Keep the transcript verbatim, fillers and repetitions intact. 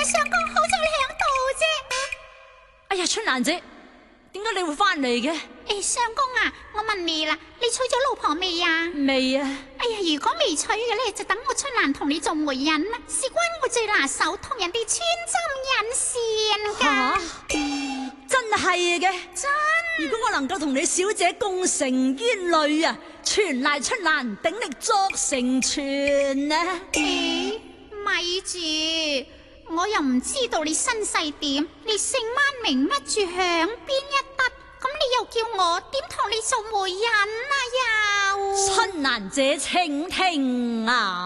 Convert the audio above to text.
呀，相公好在你響度啫。 哎呀，春蘭姐，點解你會翻嚟嘅？ 誒，相公啊，我問你啦，你娶咗老婆未啊？ 未啊。 哎呀，如果未娶嘅咧，就等我春蘭同你做媒人啦，事關我最拿手，同人哋穿針引線噶。 吓，真係嘅。 真。 如果我能夠同你小姐共成冤侶啊，全賴春蘭鼎力作成全啊！ 誒，咪住，我又唔知道你身世點，你姓乜名乜住響邊一笪，咁你又叫我點同你做媒人啊？又春蘭姐請聽啊！